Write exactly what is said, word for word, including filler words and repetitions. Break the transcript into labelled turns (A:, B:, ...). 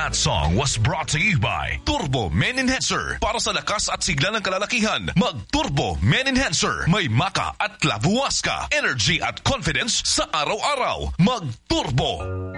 A: That song was brought to you by Turbo Men Enhancer. Para sa lakas at sigla ng kalalakihan, mag-Turbo Men Enhancer. May maka at labuwas ka. Energy at confidence sa araw-araw. Mag-Turbo.